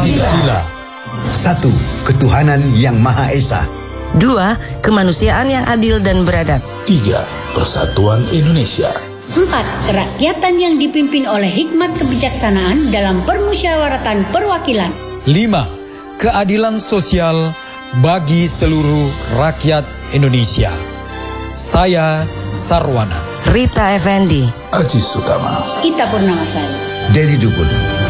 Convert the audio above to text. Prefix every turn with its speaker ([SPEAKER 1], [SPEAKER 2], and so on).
[SPEAKER 1] Pancasila.
[SPEAKER 2] 1. Ketuhanan yang Maha Esa.
[SPEAKER 3] 2. Kemanusiaan yang adil dan beradab.
[SPEAKER 4] 3. Persatuan Indonesia.
[SPEAKER 5] 4. Kerakyatan yang dipimpin oleh hikmat kebijaksanaan dalam permusyawaratan perwakilan.
[SPEAKER 1] 5. Keadilan sosial bagi seluruh rakyat Indonesia. Saya Sarwana.
[SPEAKER 3] Rita Effendi.
[SPEAKER 4] Aji Sutama.
[SPEAKER 5] Ita Purnamasari.
[SPEAKER 2] Dedi Dukun.